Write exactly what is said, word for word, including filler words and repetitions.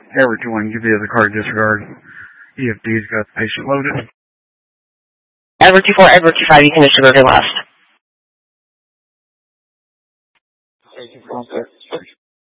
Edward two one, give you the card disregard. E F D's got the patient loaded. Edward two four, Edward two five, you can disregard your last. Thank you for